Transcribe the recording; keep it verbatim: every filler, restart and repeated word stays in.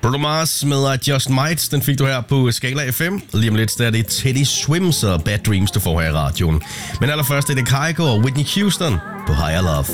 Bruno Mars med Just Might, den fik du her på Skala F M. Lige om lidt, der er det Teddy Swims og Bad Dreams, du får her i radioen. Men allerførst er det Kygo og Whitney Houston på Higher Love.